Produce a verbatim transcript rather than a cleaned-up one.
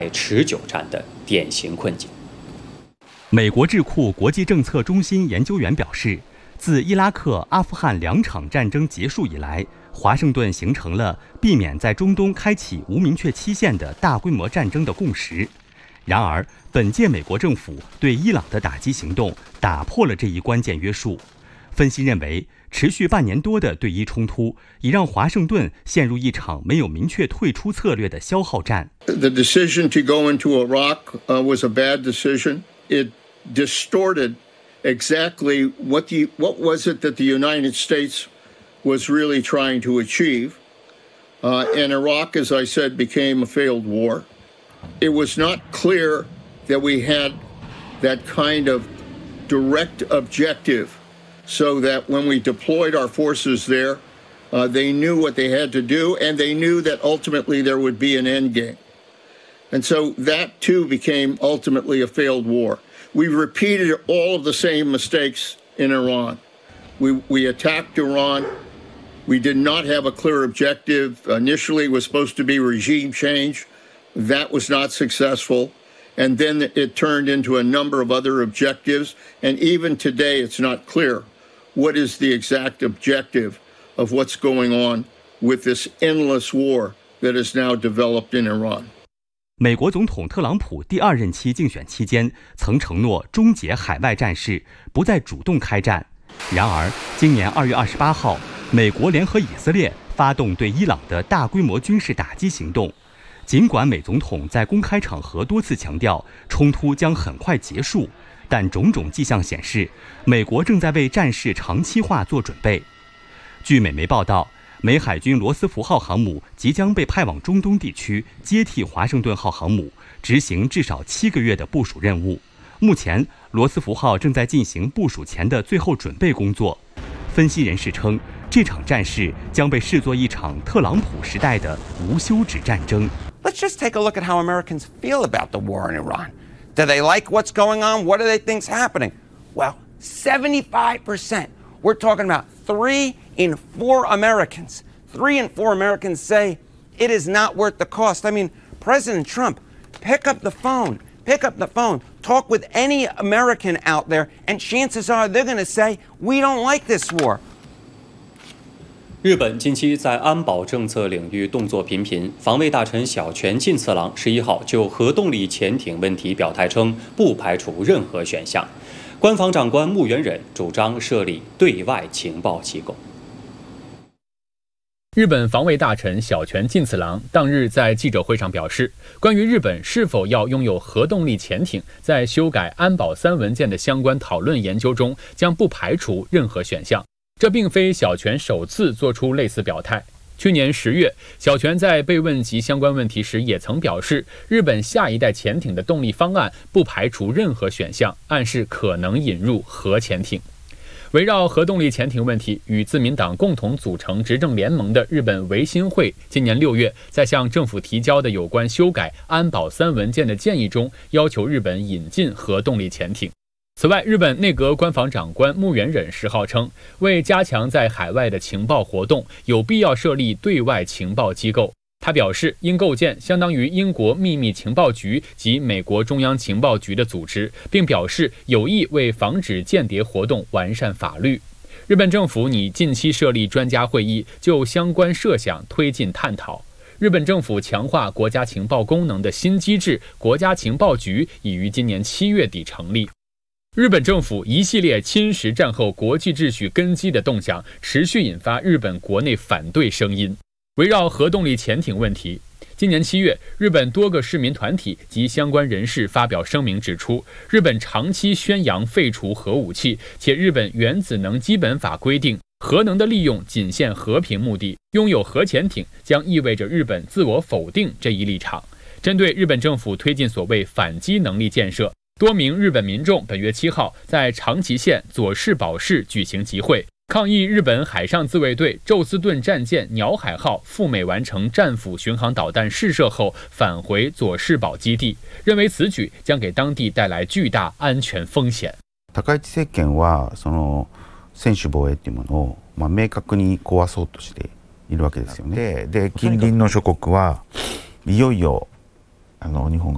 持久战的典型困境。 美国智库国际政策中心研究员表示，自伊拉克、阿富汗两场战争结束以来，华盛顿形成了避免在中东开启无明确期限的大规模战争的共识。然而，本届美国政府对伊朗的打击行动打破了这一关键约束。分析认为，持续半年多的对伊冲突已让华盛顿陷入一场没有明确退出策略的消耗战。 The decision to go into Iraq uh, was a bad decision. It distorted exactly what the what was it that the United States was really trying to achieve. Uh, and Iraq, as I said, became a failed war. It was not clear that we had that kind of direct objective, so that when we deployed our forces there, uh, they knew what they had to do, and they knew that ultimately there would be an end game. And so that, too, became ultimately a failed war. We repeated all of the same mistakes in Iran. We, we attacked Iran. We did not have a clear objective. Initially, it was supposed to be regime change. That was not successful. And then it turned into a number of other objectives. And even today, it's not clear what is the exact objective of what's going on with this endless war that is now developed in Iran. 美国总统特朗普第二任期竞选期间曾承诺终结海外战事，不再主动开战。然而，今年二月二十八号，美国联合以色列发动对伊朗的大规模军事打击行动。尽管美总统在公开场合多次强调冲突将很快结束，但种种迹象显示，美国正在为战事长期化做准备。据美媒报道，美海军罗斯福号航母即将被派往中东地区，接替华盛顿号航母，执行至少七个月的部署任务。目前，罗斯福号正在进行部署前的最后准备工作。分析人士称，这场战事将被视作一场特朗普时代的无休止战争。 Let's just take a look at how Americans feel about the war in Iran. Do they like what's going on? What do they think's happening? Well, seventy-five percent. We're talking about three in four Americans. Three in four Americans say it is not worth the cost. I mean, President Trump, pick up the phone. Pick up the phone. Talk with any American out there, and chances are they're going to say, we don't like this war. 日本近期在安保政策领域动作频频，防卫大臣小泉进次郎十一号就核动力潜艇问题表态称，不排除任何选项。官方长官木原忍主张设立对外情报机构。 日本防卫大臣小泉进次郎当日在记者会上表示，关于日本是否要拥有核动力潜艇，在修改安保三文件的相关讨论研究中，将不排除任何选项。这并非小泉首次做出类似表态。去年十月，小泉在被问及相关问题时也曾表示，日本下一代潜艇的动力方案不排除任何选项，暗示可能引入核潜艇。围绕核动力潜艇问题，与自民党共同组成执政联盟的日本维新会今年六月在向政府提交的有关修改安保三文件的建议中，要求日本引进核动力潜艇。此外，日本内阁官房长官木原忍十号称，为加强在海外的情报活动，有必要设立对外情报机构。他表示，应构建相当于英国秘密情报局及美国中央情报局的组织，并表示有意为防止间谍活动完善法律。日本政府拟近期设立专家会议，就相关设想推进探讨。日本政府强化国家情报功能的新机制国家情报局已于今年七月底成立。日本政府一系列侵蚀战后国际秩序根基的动向，持续引发日本国内反对声音。围绕核动力潜艇问题，今年七月，日本多个市民团体及相关人士发表声明指出，日本长期宣扬废除核武器，且日本原子能基本法规定，核能的利用仅限和平目的，拥有核潜艇将意味着日本自我否定这一立场。针对日本政府推进所谓反击能力建设，多名日本民众本月七号在长崎县佐世保市举行集会，抗议日本海上自卫队宙斯盾战舰鸟海号赴美完成战斧巡航导弹试射后返回佐世保基地，认为此举将给当地带来巨大安全风险。 高市政権はその専守防衛っていうものをまあ明確に壊そうとしているわけですよね。で、近隣の諸国はいよいよあの日本が